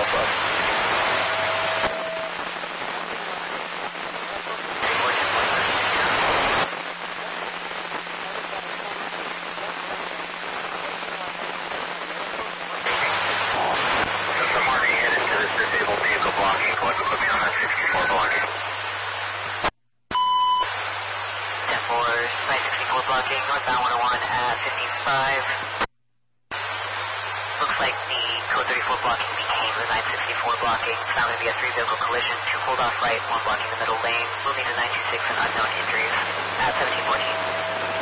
above. System Marty headed to this disabled vehicle blocking. Collect equipment on that 64 blocking. 10-4, 964 blocking, northbound 101 at 15.5. Looks like the code 34 blocking became the 964 blocking. It's now going to be a 3-vehicle collision, 2 pulled off right, 1 blocking the middle lane. Moving to 926 and unknown injuries at 1714.